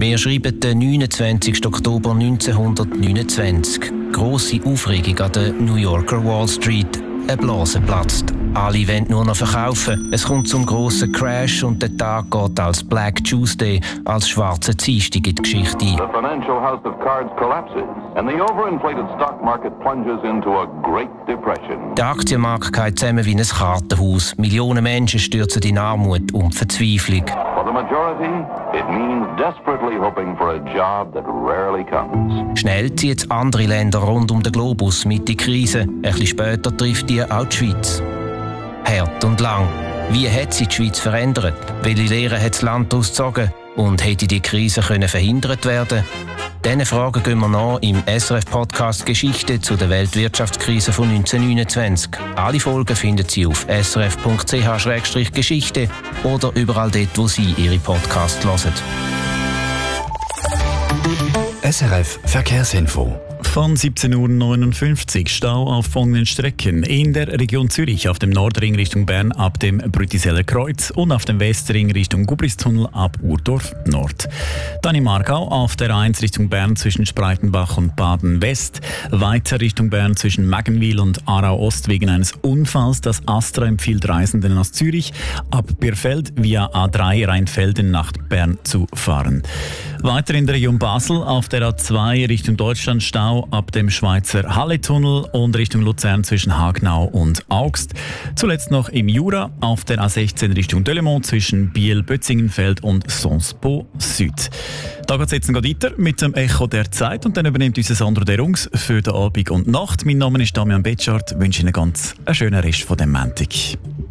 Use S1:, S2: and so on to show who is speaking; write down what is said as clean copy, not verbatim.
S1: Wir schreiben den 29. Oktober 1929. Grosse Aufregung an der New Yorker Wall Street. Eine Blase platzt. Alle wollen nur noch verkaufen. Es kommt zum grossen Crash und der Tag geht als Black Tuesday, als schwarzer Dienstag in die Geschichte ein.
S2: The financial house of cards collapses and the overinflated stock market plunges into a great depression.
S1: Der Aktienmarkt geht zusammen wie ein Kartenhaus. Millionen Menschen stürzen in Armut und Verzweiflung.
S2: For the majority, it means desperately hoping for a job that rarely comes.
S1: Schnell zieht es andere Länder rund um den Globus mit in die Krise. Ein bisschen später trifft die auch die Schweiz. Hart und lang. Wie hat sich die Schweiz verändert? Welche Lehren hat das Land daraus gezogen? Und hätte die Krise verhindert werden? Diesen Fragen gehen wir nach im SRF-Podcast Geschichte zu der Weltwirtschaftskrise von 1929. Alle Folgen finden Sie auf srf.ch/geschichte oder überall dort, wo Sie Ihre Podcasts hören.
S3: SRF Verkehrsinfo.
S4: Von 17:59 Uhr Stau auf folgenden Strecken. In der Region Zürich auf dem Nordring Richtung Bern ab dem Brütiseller Kreuz und auf dem Westring Richtung Gubristunnel ab Urdorf Nord. Dann im Aargau auf der 1 Richtung Bern zwischen Spreitenbach und Baden West. Weiter Richtung Bern zwischen Maggenwil und Aarau Ost wegen eines Unfalls. Das Astra empfiehlt Reisenden aus Zürich ab Birfeld via A3 Rheinfelden nach Bern zu fahren. Weiter in der Region Basel auf der A2 Richtung Deutschland Stau ab dem Schweizer Halletunnel und Richtung Luzern zwischen Hagnau und Augst. Zuletzt noch im Jura auf der A16 Richtung Delemont zwischen Biel, Bötzingenfeld und Sonspo Süd. Da geht es jetzt weiter mit dem Echo der Zeit und dann übernimmt unser Sandro Derungs für den Abend und Nacht. Mein Name ist Damian Betschart. Ich wünsche Ihnen ganz einen schönen Rest von dem Montag.